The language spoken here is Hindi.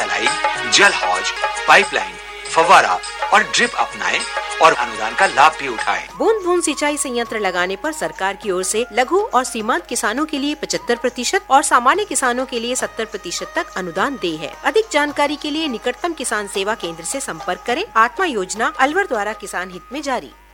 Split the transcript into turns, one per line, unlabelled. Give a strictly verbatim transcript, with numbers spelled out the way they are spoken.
ढलाई, जल हौज, पाइपलाइन, फव्वारा और ड्रिप अपनाएं और अनुदान का लाभ भी उठाएं।
बूंद बूंद सिंचाई संयंत्र लगाने पर सरकार की ओर से लघु और सीमांत किसानों के लिए पचहत्तर प्रतिशत और सामान्य किसानों के लिए सत्तर प्रतिशत तक अनुदान दे है। अधिक जानकारी के लिए निकटतम किसान सेवा केंद्र से संपर्क करें। आत्मा योजना अलवर द्वारा किसान हित में जारी।